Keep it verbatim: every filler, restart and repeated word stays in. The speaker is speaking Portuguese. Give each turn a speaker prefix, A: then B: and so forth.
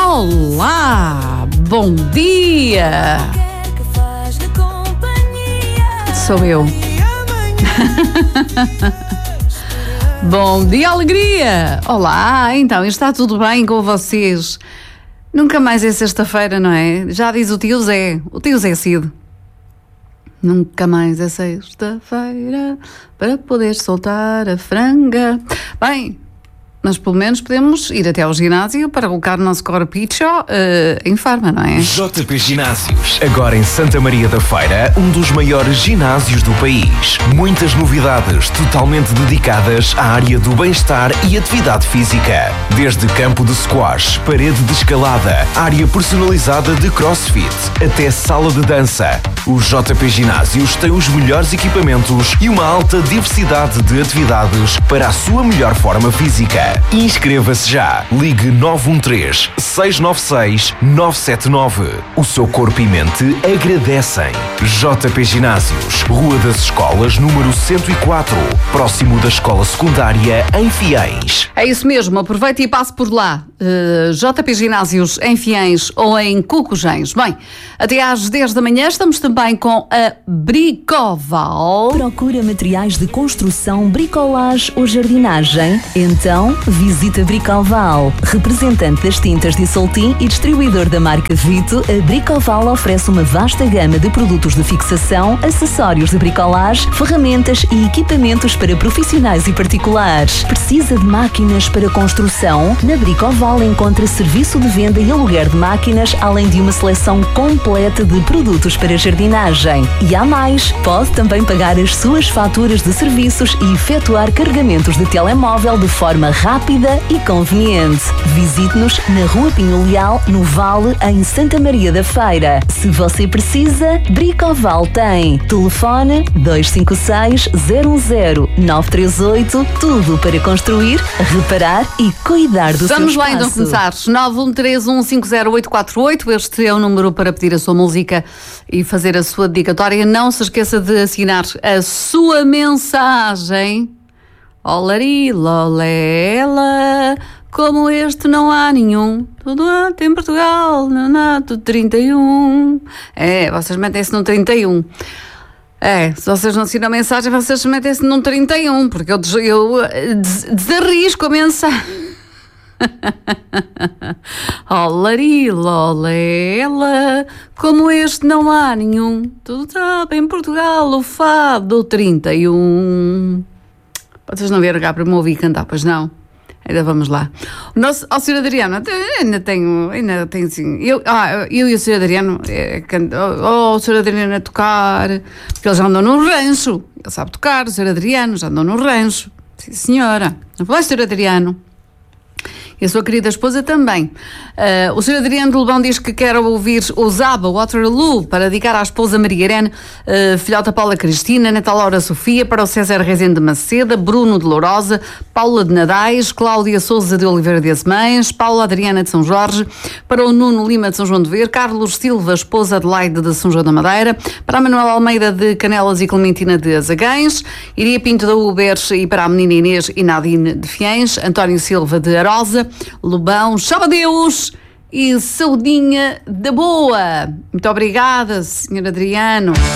A: Olá, bom dia! Sou eu. Bom dia, alegria! Olá, então, está tudo bem com vocês? Nunca mais é sexta-feira, não é? Já diz o tio Zé, o tio Zé Cid. Nunca mais é sexta-feira para poder soltar a franga. Bem, mas pelo menos podemos ir até ao ginásio para colocar o nosso corpicho uh, em forma, não é?
B: J P Ginásios, agora em Santa Maria da Feira, um dos maiores ginásios do país. Muitas novidades totalmente dedicadas à área do bem-estar e atividade física. Desde campo de squash, parede de escalada, área personalizada de crossfit, até sala de dança. O J P Ginásios tem os melhores equipamentos e uma alta diversidade de atividades para a sua melhor forma física. Inscreva-se já. Ligue nove um três, seis nove seis, nove sete nove. O seu corpo e mente agradecem. J P Ginásios, Rua das Escolas, número cento e quatro, próximo da Escola Secundária em Fiéis.
A: É isso mesmo, aproveite e passe por lá. Uh, J P Ginásios em Fiéis ou em Cucujens. Bem, até às dez da manhã estamos também com a Bricoval.
C: Procura materiais de construção, bricolage ou jardinagem? Então visita Bricoval. Representante das tintas de Soltim e distribuidor da marca Vito, a Bricoval oferece uma vasta gama de produtos de fixação, acessórios de bricolage, ferramentas e equipamentos para profissionais e particulares. Precisa de máquinas para construção? Na Bricoval encontra serviço de venda e aluguer de máquinas, além de uma seleção completa de produtos para jardinagem. E há mais! Pode também pagar as suas faturas de serviços e efetuar carregamentos de telemóvel de forma rápida e conveniente. Visite-nos na Rua Pinho Leal, no Vale, em Santa Maria da Feira. Se você precisa, Bricoval tem. Telefone dois cinco seis, zero um zero, nove três oito. Tudo para construir, reparar e cuidar do seu espaço.
A: Vamos lá então começar. nove um três um cinco zero oito quatro oito. Este é o número para pedir a sua música e fazer a sua dedicatória. Não se esqueça de assinar a sua mensagem. Olari, lolela, como este não há nenhum. Tudo há em Portugal, no nato trinta e um. É, vocês metem-se no trinta e um. É, se vocês não assinam a mensagem, vocês metem-se num trinta e um, porque eu, eu des, desarrisco a mensagem. Olari, lolela, como este não há nenhum. Tudo está em Portugal, o fado trinta e um. Vocês não vieram cá para me ouvir cantar, pois não? Ainda vamos lá. O nosso, ao senhor Adriano, ainda tenho, ainda tenho assim, eu, ah, eu e o senhor Adriano, é, oh, o senhor Adriano a tocar, porque eles já andam no rancho, ele sabe tocar, o senhor Adriano já andou no rancho. Sim, senhora. Não foi, senhor Adriano? E a sua querida esposa também. Uh, o senhor Adriano de Lebão diz que quer ouvir o Zaba Waterloo para dedicar à esposa Maria Irene, uh, filhota Paula Cristina, neta Laura Sofia, para o César Rezende de Maceda, Bruno de Lourosa, Paula de Nadais, Cláudia Souza de Oliveira de Azemães, Paula Adriana de São Jorge, para o Nuno Lima de São João de Ver, Carlos Silva, esposa Adelaide de São João da Madeira, para a Manuela Almeida de Canelas e Clementina de Azagães, Iria Pinto da Ubers e para a menina Inês e Nadine de Fiéns, António Silva de Arosa, Lobão, chama Deus e saudinha da boa. Muito obrigada, senhor Adriano.